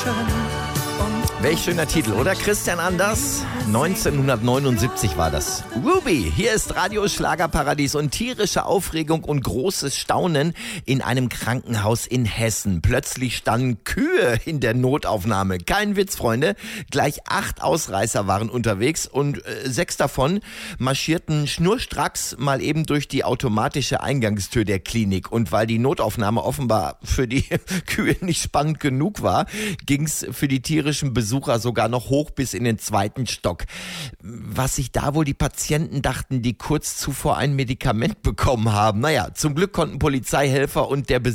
Welch schöner Titel, oder? Christian Anders, 1979 war das. Ruby, hier ist Radio Schlagerparadies und tierische Aufregung und großes Staunen in einem Krankenhaus in Hessen. Plötzlich standen Kühe in der Notaufnahme. Kein Witz, Freunde. Gleich 8 Ausreißer waren unterwegs und 6 davon marschierten schnurstracks mal eben durch die automatische Eingangstür der Klinik. Und weil die Notaufnahme offenbar für die Kühe nicht spannend genug war, ging's für die tierischen Besucher sogar noch hoch bis in den 2. Stock. Was sich da wohl die Patienten dachten, die kurz zuvor ein Medikament bekommen haben. Naja, zum Glück konnten Polizeihelfer und der